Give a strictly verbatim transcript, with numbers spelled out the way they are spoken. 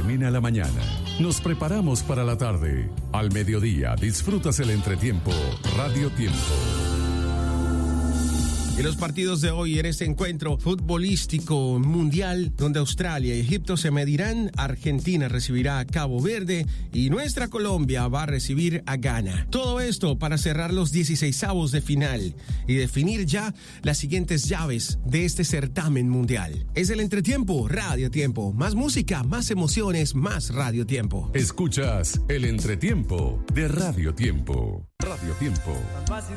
termina la mañana. Nos preparamos para la tarde. Al mediodía disfrutas el entretiempo Radio Tiempo. Y los partidos de hoy en este encuentro futbolístico mundial, donde Australia y Egipto se medirán, Argentina recibirá a Cabo Verde y nuestra Colombia va a recibir a Ghana. Todo esto para cerrar los dieciseisavos de final y definir ya las siguientes llaves de este certamen mundial. Es el entretiempo Radio Tiempo. Más música, más emociones, más Radio Tiempo. Escuchas el entretiempo de Radio Tiempo. Radio Tiempo.